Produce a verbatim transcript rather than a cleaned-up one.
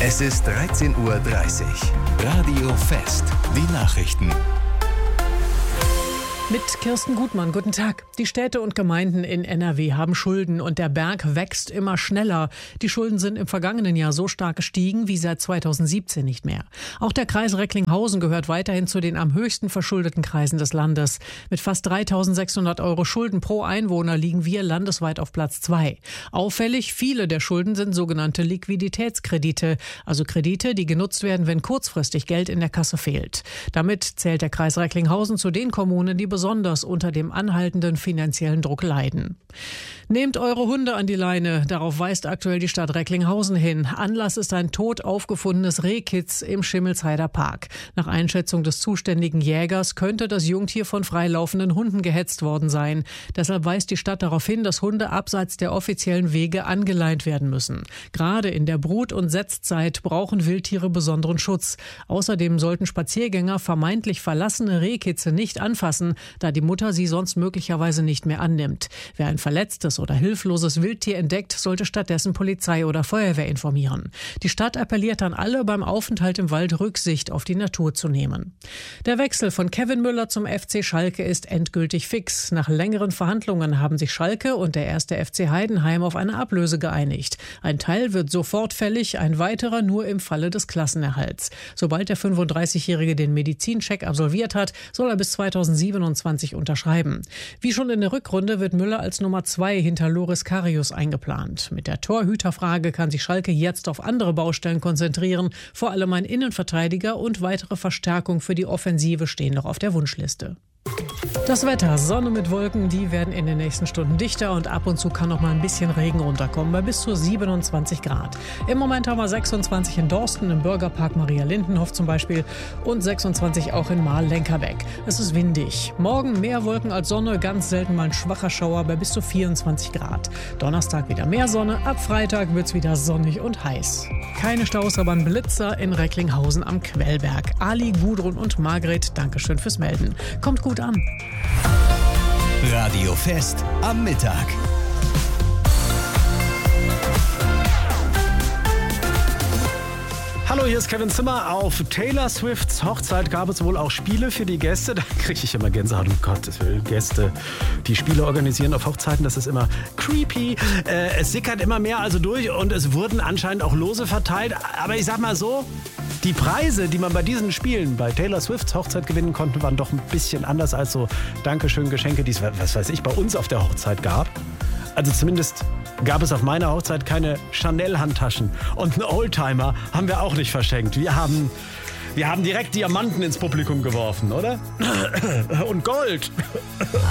Es ist dreizehn Uhr dreißig. Radio Fest. Die Nachrichten. Mit Kirsten Gutmann, guten Tag. Die Städte und Gemeinden in N R W haben Schulden und der Berg wächst immer schneller. Die Schulden sind im vergangenen Jahr so stark gestiegen wie seit zweitausendsiebzehn nicht mehr. Auch der Kreis Recklinghausen gehört weiterhin zu den am höchsten verschuldeten Kreisen des Landes. Mit fast dreitausendsechshundert Euro Schulden pro Einwohner liegen wir landesweit auf Platz zwei. Auffällig, viele der Schulden sind sogenannte Liquiditätskredite, also Kredite, die genutzt werden, wenn kurzfristig Geld in der Kasse fehlt. Damit zählt der Kreis Recklinghausen zu den Kommunen, die besonders unter dem anhaltenden finanziellen Druck leiden. Nehmt eure Hunde an die Leine, darauf weist aktuell die Stadt Recklinghausen hin. Anlass ist ein tot aufgefundenes Rehkitz im Schimmelsheider Park. Nach Einschätzung des zuständigen Jägers könnte das Jungtier von freilaufenden Hunden gehetzt worden sein. Deshalb weist die Stadt darauf hin, dass Hunde abseits der offiziellen Wege angeleint werden müssen. Gerade in der Brut- und Setzzeit brauchen Wildtiere besonderen Schutz. Außerdem sollten Spaziergänger vermeintlich verlassene Rehkitze nicht anfassen, da die Mutter sie sonst möglicherweise nicht mehr annimmt. Wer ein verletztes oder hilfloses Wildtier entdeckt, sollte stattdessen Polizei oder Feuerwehr informieren. Die Stadt appelliert an alle, beim Aufenthalt im Wald Rücksicht auf die Natur zu nehmen. Der Wechsel von Kevin Müller zum F C Schalke ist endgültig fix. Nach längeren Verhandlungen haben sich Schalke und der erste F C Heidenheim auf eine Ablöse geeinigt. Ein Teil wird sofort fällig, ein weiterer nur im Falle des Klassenerhalts. Sobald der fünfunddreißigjährige den Medizincheck absolviert hat, soll er bis zweitausendsiebenundzwanzig unterschreiben. Wie schon in der Rückrunde wird Müller als Nummer zwei hinter Loris Karius eingeplant. Mit der Torhüterfrage kann sich Schalke jetzt auf andere Baustellen konzentrieren. Vor allem ein Innenverteidiger und weitere Verstärkung für die Offensive stehen noch auf der Wunschliste. Das Wetter, Sonne mit Wolken, die werden in den nächsten Stunden dichter und ab und zu kann noch mal ein bisschen Regen runterkommen, bei bis zu siebenundzwanzig Grad. Im Moment haben wir sechsundzwanzig in Dorsten, im Bürgerpark Maria Lindenhof zum Beispiel und sechsundzwanzig auch in Marl-Lenkerbeck. Es ist windig. Morgen mehr Wolken als Sonne, ganz selten mal ein schwacher Schauer bei bis zu vierundzwanzig Grad. Donnerstag wieder mehr Sonne, ab Freitag wird's wieder sonnig und heiß. Keine Staus, aber ein Blitzer in Recklinghausen am Quellberg. Ali, Gudrun und Margret, Dankeschön fürs Melden. Kommt gut an. Radio Fest am Mittag. Hallo, hier ist Kevin Zimmer. Auf Taylor Swifts Hochzeit gab es wohl auch Spiele für die Gäste. Da kriege ich immer Gänsehaut. Um Gottes Willen, Gäste, die Spiele organisieren auf Hochzeiten, das ist immer creepy. Äh, es sickert immer mehr also durch und es wurden anscheinend auch Lose verteilt. Aber ich sag mal so, die Preise, die man bei diesen Spielen bei Taylor Swifts Hochzeit gewinnen konnte, waren doch ein bisschen anders als so Dankeschön Geschenke, die es, was weiß ich, bei uns auf der Hochzeit gab. Also zumindest gab es auf meiner Hochzeit keine Chanel-Handtaschen. Und einen Oldtimer haben wir auch nicht verschenkt. Wir haben, wir haben direkt Diamanten ins Publikum geworfen, oder? Und Gold.